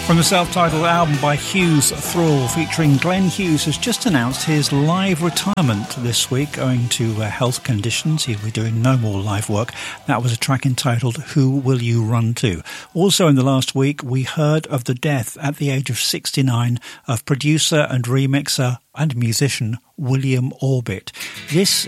From the self-titled album by Hughes Thrall featuring Glenn Hughes, has just announced his live retirement this week owing to health conditions. He'll be doing no more live work. That was a track entitled Who Will You Run To? Also in the last week, we heard of the death at the age of 69 of producer and remixer and musician William Orbit. This